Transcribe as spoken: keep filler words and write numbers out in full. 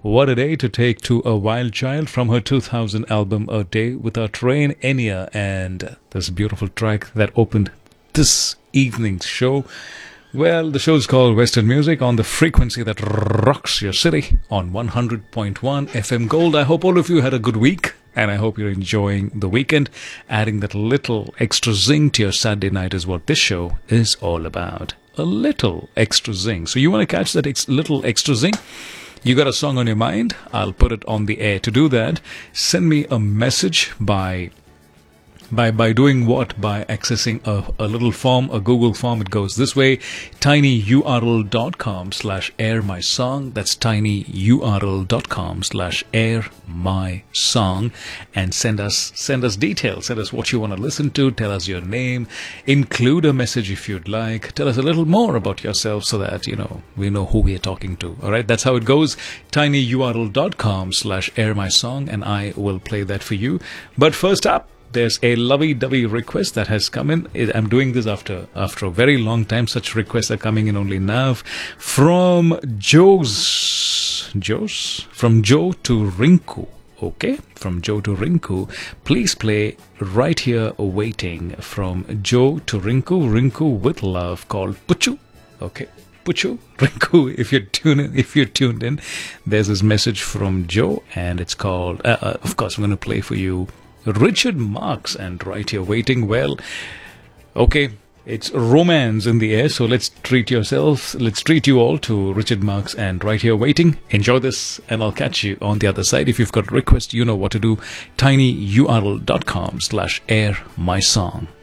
What a Day to Take to a Wild Child from her two thousand album A Day Without Rain, Enya, and this beautiful track that opened this evening's show. Well, the show's called Western Music on the frequency that rocks your city on one hundred point one F M Gold. I hope all of you had a good week, and I hope you're enjoying the weekend. Adding that little extra zing to your Saturday night is what this show is all about. A little extra zing. So you want to catch that ex- little extra zing? You got a song on your mind? I'll put it on the air. To do that, send me a message by By by doing what? By accessing a, a little form, a Google form. It goes this way: tinyurl.com slash air my song. That's tinyurl.com slash air my song. And send us send us details. Send us what you want to listen to. Tell us your name. Include a message if you'd like. Tell us a little more about yourself so that, you know, we know who we're talking to. All right, that's how it goes. tinyurl.com slash air my song. And I will play that for you. But first up, there's a lovey-dovey request that has come in. I'm doing this after after a very long time. Such requests are coming in only now. From Joe's... Joe's? From Joe to Rinku. Okay? From Joe to Rinku. Please play Right Here Waiting from Joe to Rinku. Rinku with love, called Puchu. Okay? Puchu, Rinku, if you're tuning, if you're tuned in, there's this message from Joe, and it's called, uh, uh, of course, I'm going to play for you Richard Marx and Right Here Waiting. Well, okay, it's romance in the air, so let's treat yourselves, let's treat you all to Richard Marx and Right Here Waiting. Enjoy this, and I'll catch you on the other side. If you've got a request, you know what to do. tinyurl.com slash air my song.